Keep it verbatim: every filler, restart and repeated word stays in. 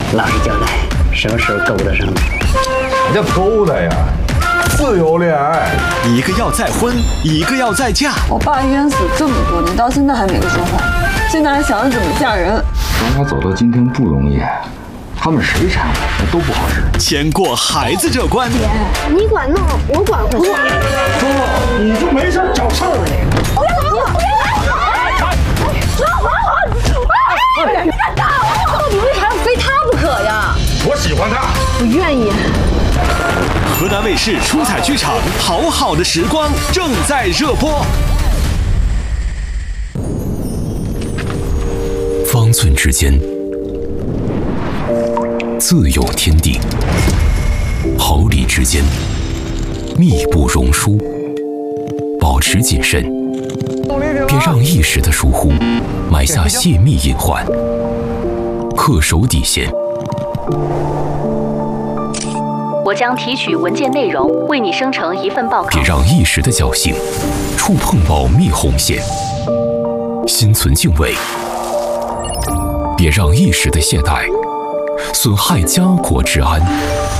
老实交代，什么时候勾搭上的？ 啥叫勾搭呀？自由恋爱。 一个要再婚，一个要再嫁。 我爸冤死这么多年，到现在还没个说法，现在还想着怎么嫁人。 让他走到今天不容易，他们谁缠我，那都不好使。 先过孩子这关。 姐，你管弄，我管不。 说，你就没事找事儿你。 我要走，我要走。好好好，哎，你敢打我？到底为啥要非他不可呀？ 我喜欢他， 我愿意。 河南卫视出彩剧场《好好的时光》正在热播。 方寸之间，自有天地；毫厘之间，密不容疏。保持谨慎，别让一时的疏忽埋下泄密隐患。恪守底线。 我将提取文件内容，为你生成一份报告。 别让一时的侥幸触碰保密红线。心存敬畏，别让一时的懈怠损害家国之安。